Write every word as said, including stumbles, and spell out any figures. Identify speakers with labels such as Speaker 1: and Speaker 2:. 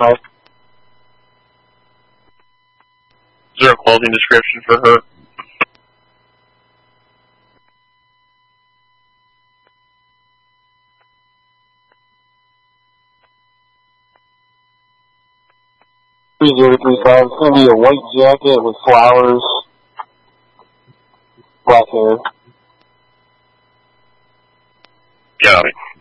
Speaker 1: Right.
Speaker 2: Is there a clothing description for her?
Speaker 1: three zero three five, it's going to be a white jacket with flowers, black hair.
Speaker 2: Got it.